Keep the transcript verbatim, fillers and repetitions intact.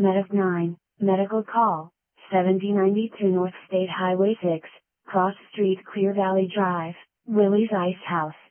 Medic nine, medical call, seventy ninety-two North State Highway six, Cross Street Clear Valley Drive, Willie's Ice House.